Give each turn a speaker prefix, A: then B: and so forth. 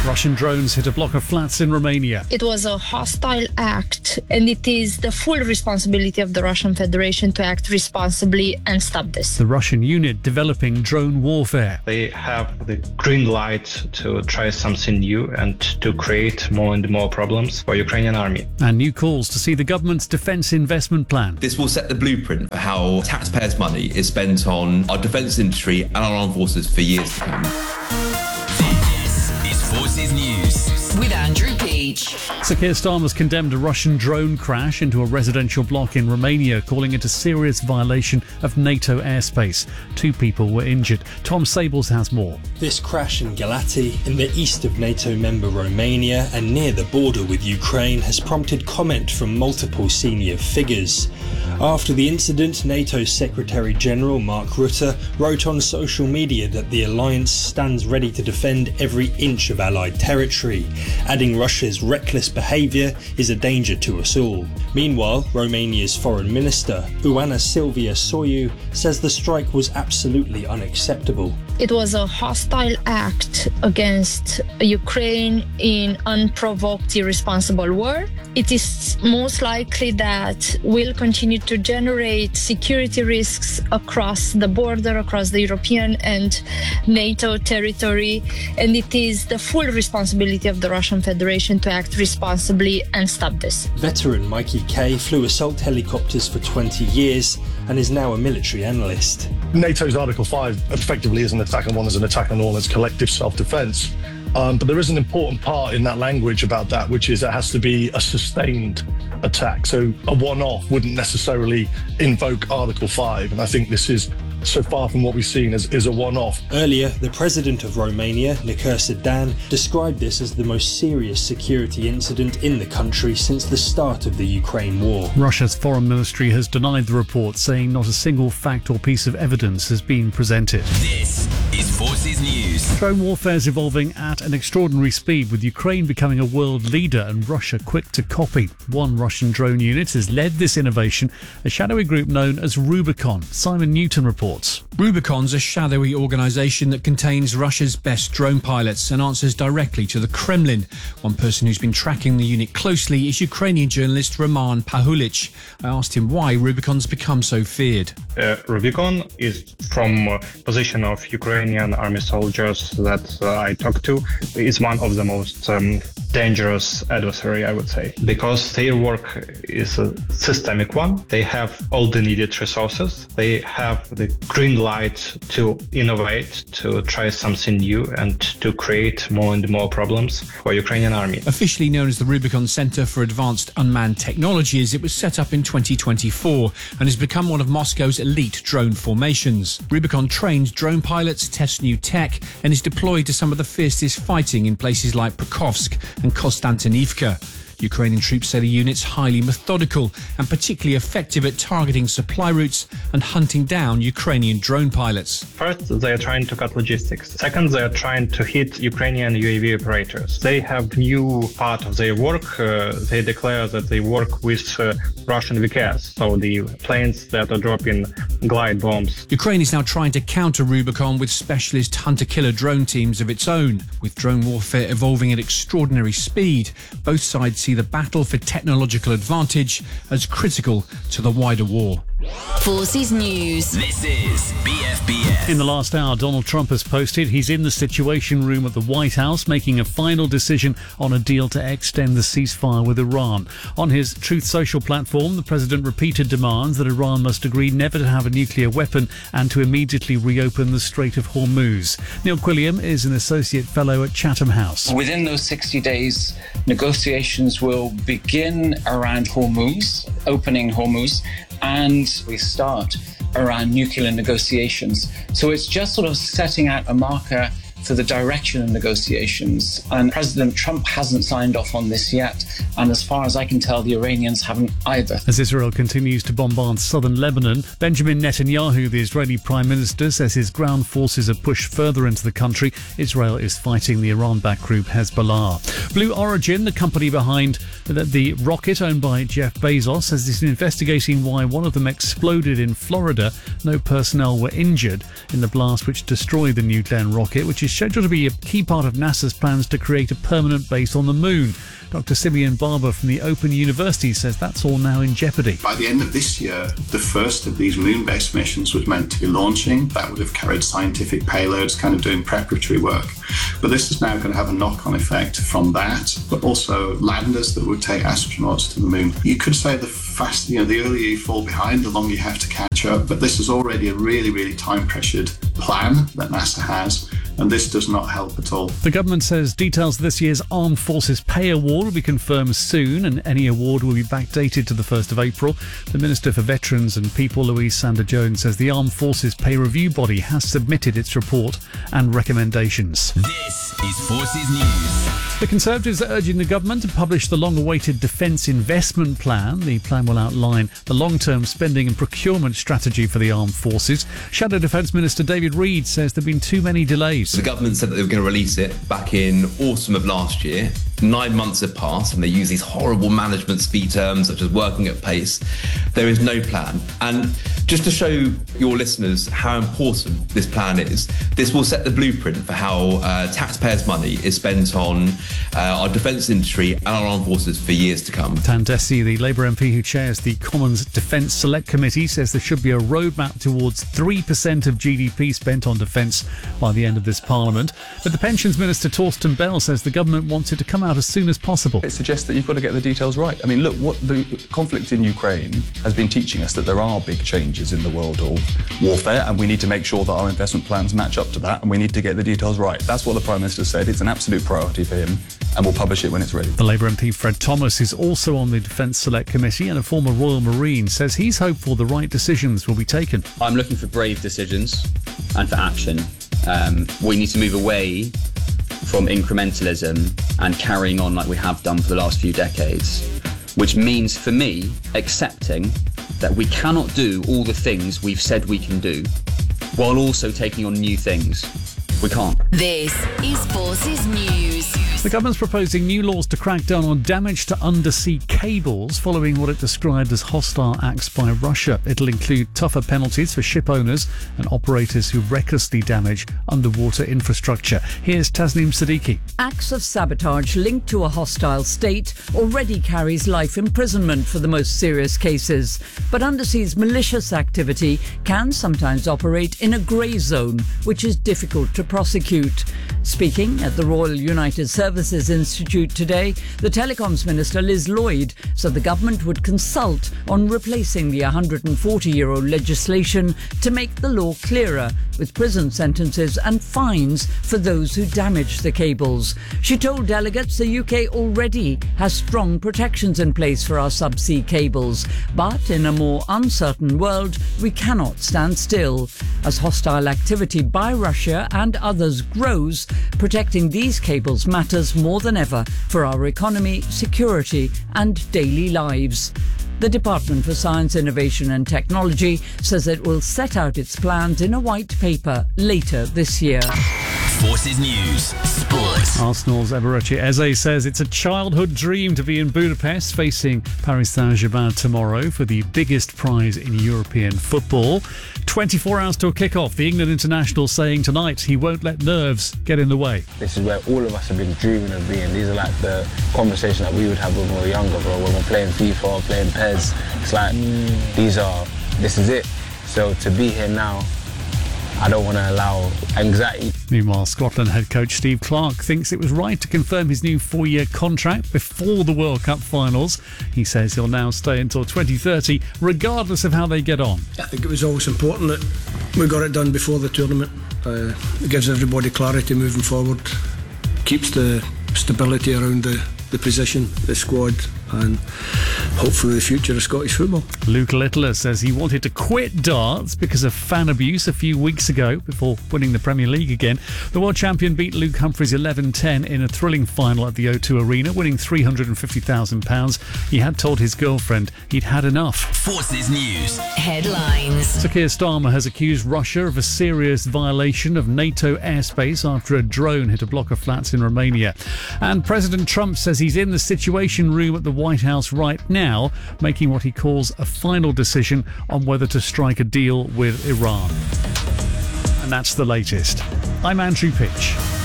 A: Russian drones hit a block of flats in Romania.
B: It was a hostile act, and it is the full responsibility of the Russian Federation to act responsibly and stop this.
A: The Russian unit developing drone warfare.
C: They have the green light to try something new and to create more and more problems for Ukrainian army.
A: And new calls to see the government's defence investment plan.
D: This will set the blueprint for how taxpayers' money is spent on our defence industry and our armed forces for years to come.
E: This is Forces News with Andrew Peach.
A: Sir Keir Starmer's condemned a Russian drone crash into a residential block in Romania, calling it a serious violation of NATO airspace. 2 people were injured. Tom Sables has more.
F: This crash in Galati, in the east of NATO member Romania and near the border with Ukraine, has prompted comment from multiple senior figures. After the incident, NATO's Secretary-General Mark Rutte wrote on social media that the alliance stands ready to defend every inch of Allied territory, adding Russia's reckless behaviour is a danger to us all. Meanwhile, Romania's Foreign Minister, Ioana Silvia Soiu, says the strike was absolutely unacceptable.
B: It was a hostile act against Ukraine in unprovoked, irresponsible war. It is most likely that will continue to generate security risks across the border, across the European and NATO territory, and it is the full responsibility of the Russian Federation to act responsibly and stop this.
F: Veteran Mikey Kay flew assault helicopters for 20 years and is now a military analyst.
G: NATO's Article 5 effectively is an attack on one as an attack on all, and it's collective self-defence. But there is an important part in that language about that, which is it has to be a sustained attack. So a one-off wouldn't necessarily invoke Article 5. And I think this is so far from what we've seen is a one-off.
F: Earlier, the president of Romania, Nicurță Dan, described this as the most serious security incident in the country since the start of the Ukraine war.
A: Russia's foreign ministry has denied the report, saying not a single fact or piece of evidence has been presented.
E: This is Forces News.
A: Drone warfare is evolving at an extraordinary speed, with Ukraine becoming a world leader and Russia quick to copy. One Russian drone unit has led this innovation, a shadowy group known as Rubicon. Simon Newton reports.
H: Rubicon's a shadowy organisation that contains Russia's best drone pilots and answers directly to the Kremlin. One person who's been tracking the unit closely is Ukrainian journalist Roman Pahulich. I asked him why Rubicon's become so feared.
C: Rubicon is from position of Ukrainian army soldiers that I talked to. Is one of the most dangerous adversary, I would say, because their work is a systemic one. They have all the needed resources. They have the green light to innovate, to try something new and to create more and more problems for Ukrainian army.
H: Officially known as the Rubicon Center for Advanced Unmanned Technologies, it was set up in 2024 and has become one of Moscow's elite drone formations. Rubicon trains drone pilots, tests new tech, and is deployed to some of the fiercest fighting in places like Pokrovsk and Konstantinivka. Ukrainian troops say the unit's highly methodical and particularly effective at targeting supply routes and hunting down Ukrainian drone pilots.
C: First, they are trying to cut logistics. Second, they are trying to hit Ukrainian UAV operators. They have new part of their work. They declare that they work with Russian VKS, so the planes that are dropping glide bombs.
H: Ukraine is now trying to counter Rubicon with specialist hunter-killer drone teams of its own. With drone warfare evolving at extraordinary speed, both sides see the battle for technological advantage as critical to the wider war.
E: Forces News. This is BFBS.
A: In the last hour, Donald Trump has posted he's in the Situation Room at the White House making a final decision on a deal to extend the ceasefire with Iran. On his Truth Social platform, the president repeated demands that Iran must agree never to have a nuclear weapon and to immediately reopen the Strait of Hormuz. Neil Quilliam is an associate fellow at Chatham House.
I: Within those 60 days, negotiations will begin around Hormuz, opening Hormuz, and we start around nuclear negotiations. So it's just sort of setting out a marker for the direction of negotiations. And President Trump hasn't signed off on this yet. And as far as I can tell, the Iranians haven't either.
A: As Israel continues to bombard southern Lebanon, Benjamin Netanyahu, the Israeli Prime Minister, says his ground forces have pushed further into the country. Israel is fighting the Iran-backed group Hezbollah. Blue Origin, the company behind the rocket owned by Jeff Bezos, says it's investigating why one of them exploded in Florida. No personnel were injured in the blast which destroyed the New Glenn rocket, which is is scheduled to be a key part of NASA's plans to create a permanent base on the moon. Dr. Simeon Barber from the Open University says that's all now in jeopardy.
J: By the end of this year, the first of these moon-based missions was meant to be launching. That would have carried scientific payloads, kind of doing preparatory work. But this is now going to have a knock-on effect from that, but also landers that would take astronauts to the moon. You could say the faster, the earlier you fall behind, the longer you have to catch up. But this is already a really, really time-pressured plan that NASA has, and this does not help at all.
A: The government says details of this year's Armed Forces Pay Award will be confirmed soon, and any award will be backdated to the 1st of April. The Minister for Veterans and People, Louise Sander-Jones, says the Armed Forces Pay Review Body has submitted its report and recommendations.
E: This is Forces News.
A: The Conservatives are urging the government to publish the long-awaited Defence Investment Plan. The plan will outline the long-term spending and procurement strategy for the armed forces. Shadow Defence Minister David Reid says there have been too many delays.
D: The government said that they were going to release it back in autumn of last year. 9 months have passed and they use these horrible management speak terms such as working at pace. There is no plan. And just to show your listeners how important this plan is, this will set the blueprint for how taxpayers' money is spent on our defence industry and our armed forces for years to come.
A: Tan Desi, the Labour MP who chairs the Commons Defence Select Committee, says there should be a roadmap towards 3% of GDP spent on defence by the end of this Parliament. But the Pensions Minister Torsten Bell says the government wants it to come out as soon as possible.
K: It suggests that you've got to get the details right. I mean, look, what the conflict in Ukraine has been teaching us, that there are big changes in the world of warfare, and we need to make sure that our investment plans match up to that, and we need to get the details right. That's what the Prime Minister said. It's an absolute priority for him, and we'll publish it when it's ready.
A: The Labour MP Fred Thomas is also on the Defence Select Committee, and a former Royal Marine says he's hopeful the right decisions will be taken.
L: I'm looking for brave decisions and for action. We need to move away from incrementalism and carrying on like we have done for the last few decades, which means for me accepting that we cannot do all the things we've said we can do while also taking on new things. We can't.
E: This is Forces News.
A: The government's proposing new laws to crack down on damage to undersea cables following what it described as hostile acts by Russia. It'll include tougher penalties for ship owners and operators who recklessly damage underwater infrastructure. Here's Tasneem Siddiqui.
M: Acts of sabotage linked to a hostile state already carries life imprisonment for the most serious cases. But undersea's malicious activity can sometimes operate in a grey zone, which is difficult to prosecute. Speaking at the Royal United Services Institute today, the Telecoms Minister Liz Lloyd said the government would consult on replacing the 140-year-old legislation to make the law clearer, with prison sentences and fines for those who damage the cables. She told delegates the UK already has strong protections in place for our subsea cables, but in a more uncertain world, we cannot stand still. As hostile activity by Russia and others grows, protecting these cables matters more than ever for our economy, security and daily lives. The Department for Science, Innovation and Technology says it will set out its plans in a white paper later this year.
E: Forces News Sport.
A: Arsenal's Eberechi Eze says it's a childhood dream to be in Budapest facing Paris Saint-Germain tomorrow for the biggest prize in European football. 24 hours to a kick-off. The England international saying tonight he won't let nerves get in the way.
N: This is where all of us have been dreaming of being. These are like the conversations that we would have when we were younger, bro. When we're playing FIFA, playing PES. It's like, this is it. So to be here now, I don't want to allow anxiety.
A: Meanwhile, Scotland head coach Steve Clarke thinks it was right to confirm his new 4-year contract before the World Cup finals. He says he'll now stay until 2030, regardless of how they get on.
O: I think it was always important that we got it done before the tournament. It gives everybody clarity moving forward, keeps the stability around the position, the squad, and hopefully the future of Scottish football.
A: Luke Littler says he wanted to quit darts because of fan abuse a few weeks ago before winning the Premier League again. The world champion beat Luke Humphries 11-10 in a thrilling final at the O2 Arena, winning £350,000. He had told his girlfriend he'd had enough.
E: Forces News Headlines.
A: Sir Keir Starmer has accused Russia of a serious violation of NATO airspace after a drone hit a block of flats in Romania. And President Trump says he's in the Situation Room at the White House right now, making what he calls a final decision on whether to strike a deal with Iran. And that's the latest. I'm Andrew Pitch.